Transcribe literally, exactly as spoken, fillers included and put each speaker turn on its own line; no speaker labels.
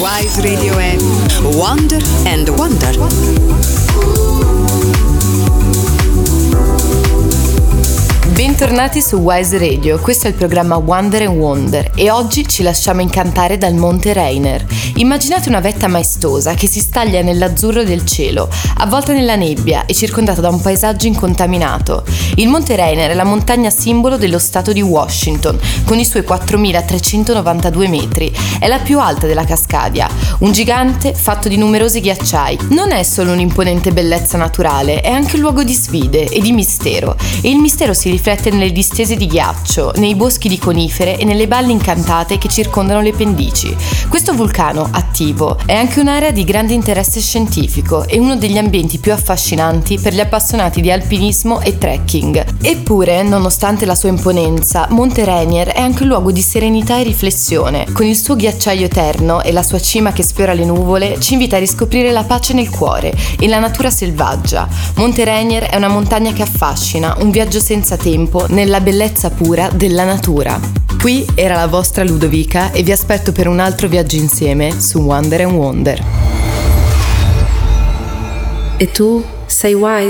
Wise Radio è Wonder and Wonder.
Bentornati su Wise Radio, questo è il programma Wonder and Wonder e oggi ci lasciamo incantare dal Monte Rainier. Immaginate una vetta maestosa che si staglia nell'azzurro del cielo, avvolta nella nebbia e circondata da un paesaggio incontaminato. Il Monte Rainier è la montagna simbolo dello stato di Washington, con i suoi quattromilatrecentonovantadue metri. È la più alta della Cascadia, un gigante fatto di numerosi ghiacciai. Non è solo un'imponente bellezza naturale, è anche un luogo di sfide e di mistero. E il mistero si riflette nelle distese di ghiaccio, nei boschi di conifere e nelle valli incantate che circondano le pendici. Questo vulcano attivo è anche un'area di grande interesse scientifico e uno degli ambienti più affascinanti per gli appassionati di alpinismo e trekking. Eppure, nonostante la sua imponenza, Monte Rainier è anche un luogo di serenità e riflessione. Con il suo ghiacciaio eterno e la sua cima che sfiora le nuvole, ci invita a riscoprire la pace nel cuore e la natura selvaggia. Monte Rainier è una montagna che affascina, un viaggio senza tempo nella bellezza pura della natura. Qui era la vostra Ludovica e vi aspetto per un altro viaggio insieme su Wonder and Wonder.
E tu sei Wise?